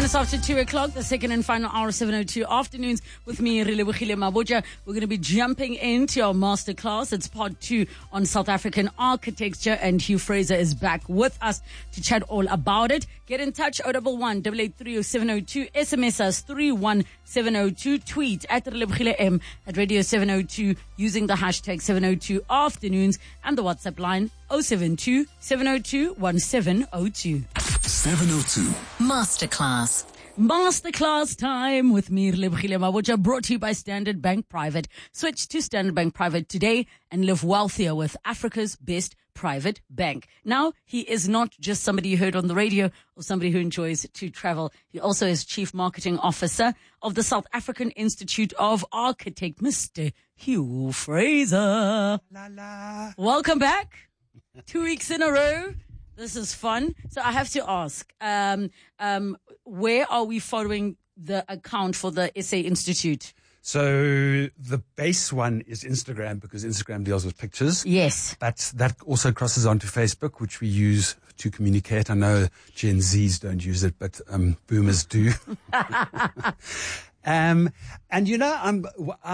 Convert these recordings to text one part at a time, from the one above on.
minutes after 2 o'clock, the second and final hour, 7:02 afternoons with me, Relebohile Mabotja. We're going to be jumping into our masterclass. It's part 2 on South African architecture, and Hugh Fraser is back with us to chat all about it. Get in touch, 011 883 702, SMS us 31702, tweet at Relebohile M at Radio 702 using the hashtag 702 afternoons, and the WhatsApp line 072 702 1702. 702. Masterclass time with me, Relebohile Mabotja, brought to you by Standard Bank Private. Switch to Standard Bank Private today and live wealthier with Africa's best private bank. Now, he is not just somebody you heard on the radio or somebody who enjoys to travel. He also is Chief Marketing Officer of the South African Institute of Architects, Mr. Hugh Fraser. La la. Welcome back. 2 weeks in a row. This is fun. So I have to ask, where are we following the account for the SA Institute? So the base one is Instagram, because Instagram deals with pictures. Yes. But that also crosses onto Facebook, which we use to communicate. I know Gen Zs don't use it, but boomers do. And you know,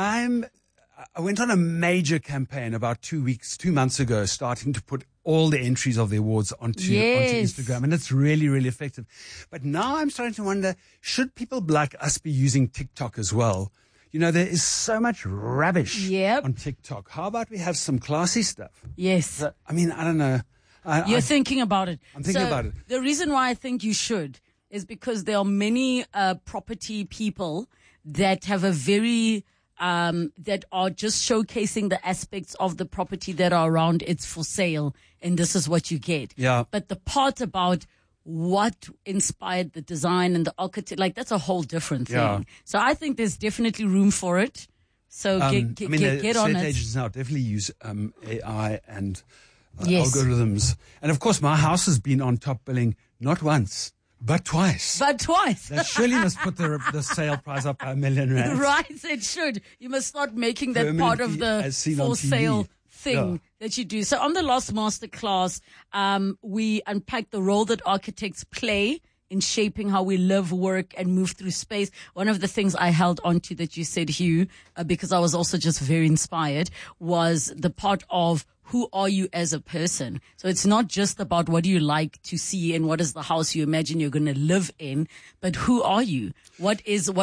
I went on a major campaign about 2 months ago, starting to put all the entries of the awards onto Instagram, and it's really, really effective. But now I'm starting to wonder, should people like us be using TikTok as well? You know, there is so much rubbish on TikTok. How about we have some classy stuff? Yes. I mean, I don't know. You're thinking about it. I'm thinking about it. The reason why I think you should is because there are many property people that have a very that are just showcasing the aspects of the property that are around it's for sale, and this is what you get. Yeah. But the part about what inspired the design and the architect, like, that's a whole different thing. Yeah. So I think there's definitely room for it. So get on estate it. agents now definitely use AI and Yes. algorithms. And of course, my house has been on top billing not once, but twice. But twice. That surely must put the sale price up by R1 million. Right, it should. You must start making that part of the as seen on for TV. sale thing Yeah. that you do. So on the last masterclass, we unpacked the role that architects play in shaping how we live, work, and move through space. One of the things I held onto that you said, Hugh, because I was also just very inspired, was the part of who are you as a person? So it's not just about what do you like to see and what is the house you imagine you're going to live in, but who are you? What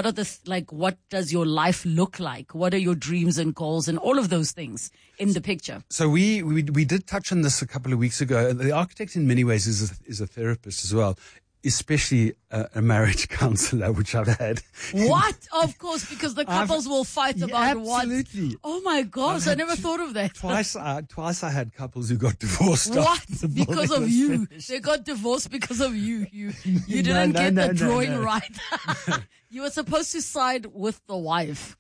does your life look like? What are your dreams and goals and all of those things in the picture? So we did touch on this a couple of weeks ago. The architect in many ways is a therapist as well, especially a marriage counselor, which I've had. What? Of course, because the couples will fight about what? Absolutely. Oh my gosh, I never thought of that. Twice I had couples who got divorced. What? after the Because building of was you. finished. They got divorced because of you. You didn't get the drawing right. You were supposed to side with the wife.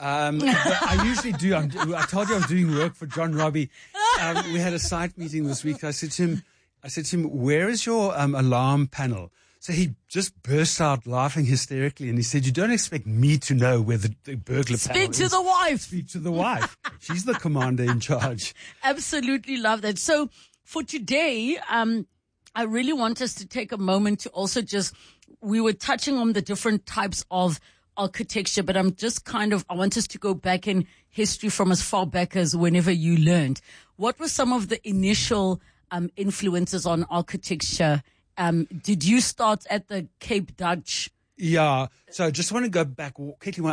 I usually do. I told you I was doing work for John Robbie. We had a site meeting this week. I said to him, where is your alarm panel? So he just burst out laughing hysterically, and he said, you don't expect me to know where the burglar panel Speak is. to the wife. Speak to the wife. She's the commander in charge. Absolutely love that. So for today, I really want us to take a moment to also we were touching on the different types of architecture, but I want us to go back in history from as far back as whenever you learned. What were some of the initial influences on architecture? Did you start at the Cape Dutch? Yeah. So I just want to go back quickly.